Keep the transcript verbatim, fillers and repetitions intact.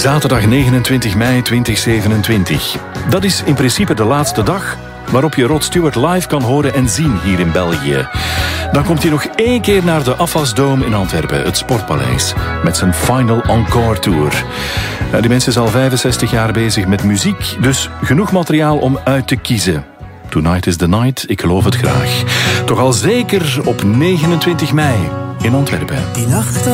Zaterdag negenentwintig mei tweeduizend zevenentwintig. Dat is in principe de laatste dag waarop je Rod Stewart live kan horen en zien hier in België. Dan komt hij nog één keer naar de Afasdome in Antwerpen, het Sportpaleis, met zijn Final Encore Tour. Nou, die mensen is al vijfenzestig jaar bezig met muziek, dus genoeg materiaal om uit te kiezen. Tonight is the night, ik geloof het graag. Toch al zeker op negenentwintig mei in Antwerpen. Die nacht